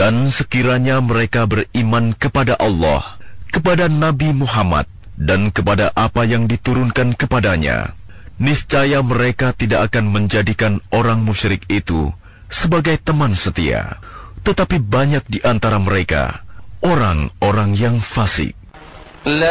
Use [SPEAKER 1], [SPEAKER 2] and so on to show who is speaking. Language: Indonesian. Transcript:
[SPEAKER 1] Dan sekiranya mereka beriman kepada Allah, kepada Nabi Muhammad, dan kepada apa yang diturunkan kepadanya, niscaya mereka tidak akan menjadikan orang musyrik itu sebagai teman setia. Tetapi banyak di antara mereka orang-orang yang fasik.